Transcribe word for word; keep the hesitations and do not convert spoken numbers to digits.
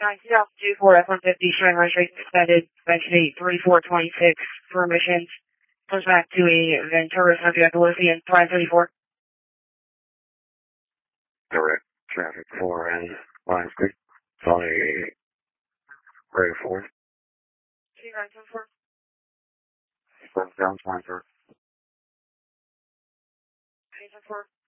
nine South two four F one fifty Shanghai Street, suspended, Vecity three four two six, permissions, push back to a Ventura subject, Lithium five thirty-four. Direct traffic four and Line Street, Sony Radio four. two nine seven four. Seven down twenty-four. eight seven four.